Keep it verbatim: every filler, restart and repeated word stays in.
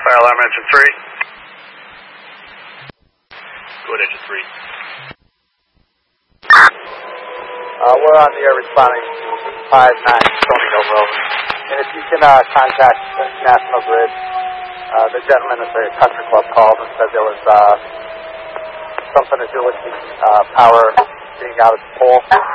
Fire alarm engine three. Go ahead, engine three. Uh, we're on the air responding to five nine Stony Hill Road. And if you can uh, contact National Grid, uh, the gentleman at the country club called and said there was uh, something to do with the uh, power being out at the pole.